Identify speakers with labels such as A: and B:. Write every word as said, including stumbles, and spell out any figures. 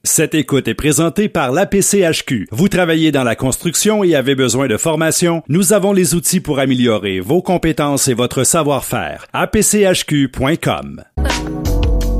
A: Cette écoute est présentée par l'A P C H Q. Vous travaillez dans la construction et avez besoin de formation? Nous avons les outils pour améliorer vos compétences et votre savoir-faire. A P C H Q point com